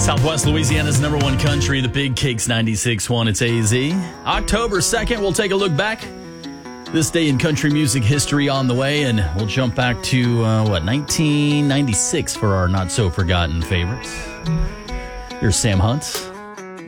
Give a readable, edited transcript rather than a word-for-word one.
Southwest Louisiana's number one country, the Big Cakes 96.1. It's AZ. October 2nd, we'll take a look back. This day in country music history on the way, and we'll jump back to, 1996 for our not-so-forgotten favorites. Here's Sam Hunt.